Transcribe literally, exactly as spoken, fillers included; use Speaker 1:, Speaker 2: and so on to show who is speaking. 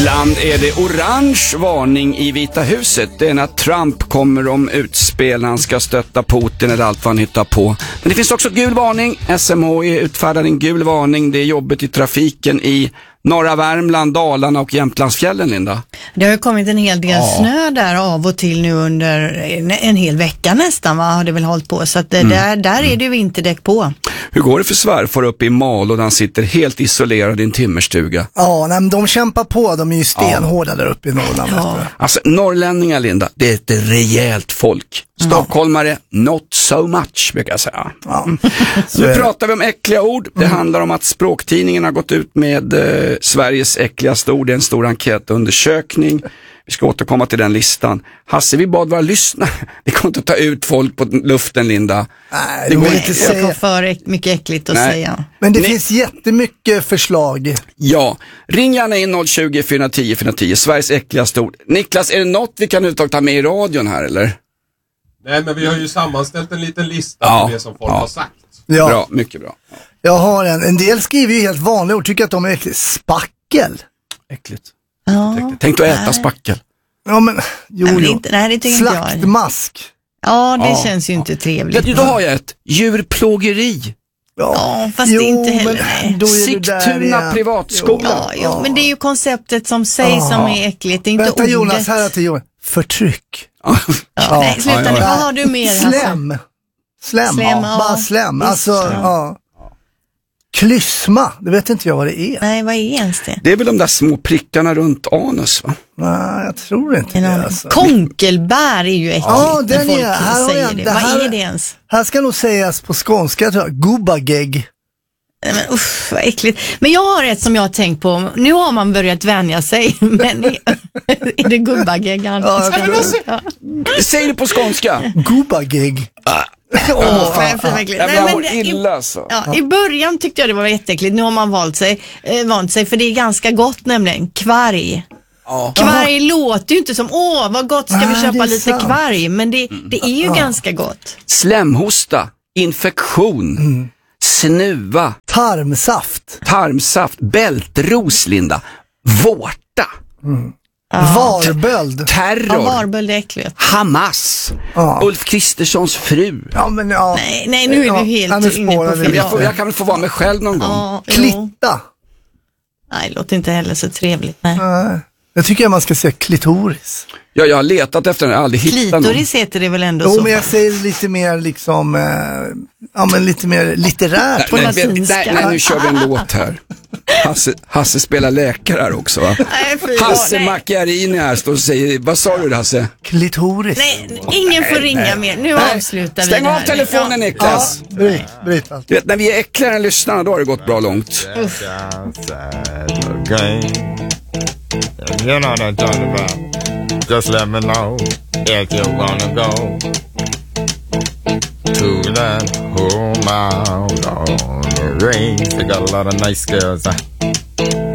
Speaker 1: Ibland är det orange varning i Vita huset. Det är när Trump kommer om utspel, han ska stötta Putin eller allt vad han hittar på. Men det finns också gul varning. S M H I utfärdar en gul varning. Det är jobbet i trafiken i norra Värmland, Dalarna och Jämtlandsfjällen, Linda. Det
Speaker 2: har ju kommit en hel del ja. snö där av och till nu under en, en hel vecka nästan, va? Har det väl hållit på. Så att det, mm. där, där är det ju vinterdäck på.
Speaker 1: Hur går det för svärfar uppe i Mal och han sitter helt isolerad i en timmerstuga?
Speaker 3: Ja, nej, men de kämpar på. De är ju stenhårda ja. där uppe i Norrland.
Speaker 2: Ja.
Speaker 1: Alltså, norrlänningar, Linda, det är ett rejält folk. Stockholmare, mm. not so much, brukar jag säga. Ja. Nu pratar vi om äckliga ord. Det mm. handlar om att Språktidningen har gått ut med eh, Sveriges äckligaste ord. Det är en stor enkätundersökning. Vi ska återkomma till den listan. Hasse, vi bad våra lyssnare. Vi kommer inte ta ut folk på luften, Linda.
Speaker 3: Nej, det går inte att säga.
Speaker 2: Jag får för mycket äckligt att Nej. säga.
Speaker 3: Men det
Speaker 1: Nej.
Speaker 3: finns jättemycket förslag.
Speaker 1: Ja, ring gärna in noll tjugo, fyra tio, fyra tio. Sveriges äckligaste ord. Niklas, är det något vi kan uttag ta med i radion här, eller?
Speaker 4: Nej, men vi har ju sammanställt en liten lista ja. på det som folk ja. har sagt.
Speaker 3: Ja.
Speaker 1: Bra, mycket bra.
Speaker 3: Jag har en. En del skriver ju helt vanliga ord, tycker att de är äckligt. Spackel.
Speaker 1: Äckligt.
Speaker 2: Ja.
Speaker 1: Tänk att äta spackel.
Speaker 3: Ja, men jo,
Speaker 2: nej, inte, nej, det tycker
Speaker 3: slaktmask.
Speaker 2: Ja, det
Speaker 1: ja.
Speaker 2: känns ju inte trevligt.
Speaker 1: Ja, då har jag ett djurplågeri.
Speaker 2: Ja, ja fast jo, det är inte heller.
Speaker 1: Sigtuna privatskola.
Speaker 2: Ja, jo, ja, men det är ju konceptet som sägs ja. som är äckligt. Det är inte
Speaker 3: Vänta,
Speaker 2: ordet.
Speaker 3: Jonas, här till Jonas. Förtryck.
Speaker 2: Ja. Ja. Nej, sluta ja, ja, ja. nu. Vad har du mer?
Speaker 3: Slem.
Speaker 2: Alltså?
Speaker 3: Slem,
Speaker 2: slem
Speaker 3: ja.
Speaker 2: ja.
Speaker 3: Bara slem. Alltså, ja. ja. Klysma, det vet inte jag vad det är.
Speaker 2: Nej, vad är ens det?
Speaker 1: Det är väl de där små prickarna runt anus, va?
Speaker 3: Nej, jag tror inte det. Alltså.
Speaker 2: Konkelbär är ju äckligt.
Speaker 3: Ja, den
Speaker 2: är,
Speaker 3: här har jag,
Speaker 2: det.
Speaker 3: det
Speaker 2: Vad
Speaker 3: här,
Speaker 2: är det ens?
Speaker 3: Här ska nog sägas på skånska, tror jag. Gubagegg.
Speaker 2: Nej, men uff, vad äckligt. Men jag har ett som jag har tänkt på. Nu har man börjat vänja sig. Men är, är det gubbagegg?
Speaker 3: Ja,
Speaker 1: ja. Säg det på skånska.
Speaker 3: Gubagegg.
Speaker 1: Ah.
Speaker 2: Åh, oh, nej, för verkligen.
Speaker 1: Nej, men det, illa, så.
Speaker 2: Ja, i början tyckte jag det var jätteäckligt. Nu har man valt sig, eh, vant sig, för det är ganska gott nämligen. Kvarg.
Speaker 1: Ja.
Speaker 2: Kvarg låter ju inte som, åh vad gott, ska ah, vi köpa lite sant. kvarg. Men det, det är ju ah. ganska gott.
Speaker 1: Slemhosta, infektion, mm. snuva,
Speaker 3: tarmsaft,
Speaker 1: tarmsaft, bältros, Linda, vårta.
Speaker 3: Mm. Ah. Varböld.
Speaker 1: Terror.
Speaker 2: Ja, varböld är äckligt.
Speaker 1: Hamas.
Speaker 3: Ah.
Speaker 1: Ulf Kristerssons fru.
Speaker 3: Ja, men, ja.
Speaker 2: Nej, nej, nu är ja, vi helt inne på fel.
Speaker 1: Jag, får, jag kan väl få vara mig själv någon gång.
Speaker 2: Ja,
Speaker 3: Klitta.
Speaker 2: Nej, det låter inte heller så trevligt. Nej.
Speaker 3: Nej. Jag tycker att man ska säga klitoris.
Speaker 1: Ja, jag har letat efter den, jag har aldrig hittat någon.
Speaker 2: Klitoris heter det väl ändå
Speaker 3: jo,
Speaker 2: så?
Speaker 3: Jo, men jag säger lite mer liksom, eh, ja men lite mer litterärt.
Speaker 1: Nej, nej, nej, nej, nu kör vi en låt här. Hasse, Hasse spelar läkare här också, va?
Speaker 2: Nej, för,
Speaker 1: Hasse Macchiarini här står och säger, vad sa du, Hasse?
Speaker 3: Klitoris.
Speaker 2: Nej, ingen får ringa nej. mer. Nu nej. avslutar vi.
Speaker 1: Stäng av telefonen, ja. Niklas.
Speaker 3: Ja, bryt, bryt allt.
Speaker 1: Du vet, när vi är äckligare än lyssnarna, då har det gått bra långt.
Speaker 2: Uff.
Speaker 5: You know what I'm talking about. Just let me know if you wanna go to that home out on the range. They got a lot of nice girls. Huh?